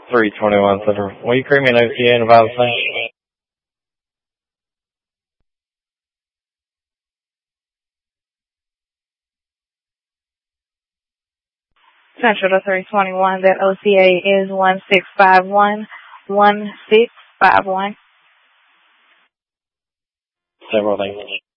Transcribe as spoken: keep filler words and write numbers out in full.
three twenty-one Central. Will you create me an O T A and a valid thing? Central to three twenty-one, that O C A is one six five one, one six five one. Several things.